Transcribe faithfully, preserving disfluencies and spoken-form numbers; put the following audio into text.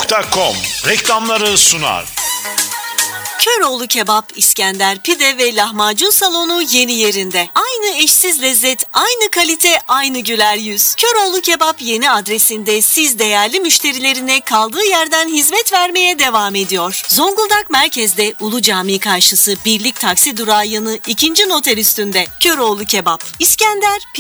nokta com reklamları sunar. Köroğlu Kebap, İskender, Pide ve Lahmacun Salonu yeni yerinde. Aynı eşsiz lezzet, aynı kalite, aynı güler yüz. Köroğlu Kebap yeni adresinde siz değerli müşterilerine kaldığı yerden hizmet vermeye devam ediyor. Zonguldak merkezde Ulu Cami karşısı Birlik Taksi durağı yanı ikinci noter üstünde. Köroğlu Kebap, İskender,